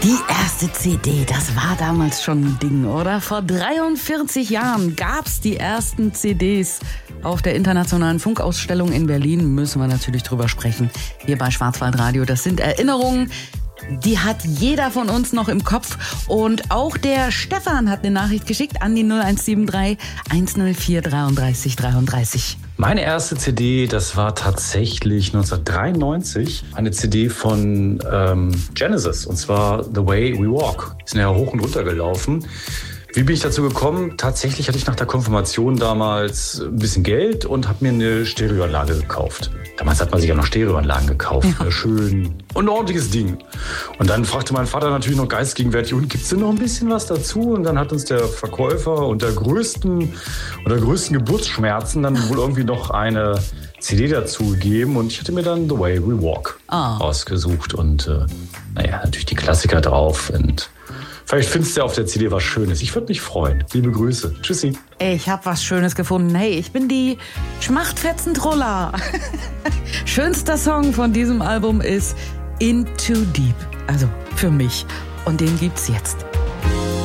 Die erste CD, das war damals schon ein Ding, oder? Vor 43 Jahren gab's die ersten CDs. Auf der Internationalen Funkausstellung in Berlin müssen wir natürlich drüber sprechen. Hier bei Schwarzwaldradio, das sind Erinnerungen, die hat jeder von uns noch im Kopf. Und auch der Stefan hat eine Nachricht geschickt an die 0173 104 33 33. Meine erste CD, das war tatsächlich 1993, eine CD von Genesis, und zwar The Way We Walk. Die sind ja hoch und runter gelaufen. Wie bin ich dazu gekommen? Tatsächlich hatte ich nach der Konfirmation damals ein bisschen Geld und habe mir eine Stereoanlage gekauft. Damals hat man sich ja noch Stereoanlagen gekauft. Schön und ein ordentliches Ding. Und dann fragte mein Vater natürlich noch geistgegenwärtig, und gibt's denn noch ein bisschen was dazu? Und dann hat uns der Verkäufer unter größten Geburtsschmerzen dann wohl irgendwie noch eine CD dazu gegeben. Und ich hatte mir dann The Way We Walk ausgesucht. Und natürlich die Klassiker drauf. Und vielleicht findest du auf der CD was Schönes. Ich würde mich freuen. Liebe Grüße. Tschüssi. Ich habe was Schönes gefunden. Hey, ich bin die Schmachtfetzen-Troller. Schönster Song von diesem Album ist In Too Deep. Also für mich. Und den gibt's jetzt.